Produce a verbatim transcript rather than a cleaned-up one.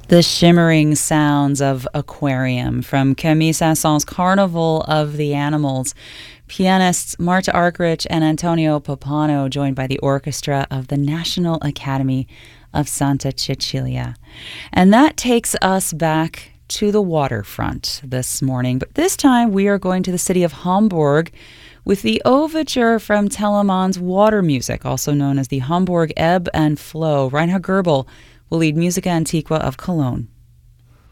The shimmering sounds of Aquarium from Camille Saint-Saëns' Carnival of the Animals. Pianists Marta Argerich and Antonio Pappano, joined by the orchestra of the National Academy of Santa Cecilia. And that takes us back to the waterfront this morning. But this time we are going to the city of Hamburg with the overture from Telemann's Water Music, also known as the Hamburg Ebb and Flow. Reinhard Goebel will lead Musica Antiqua of Cologne.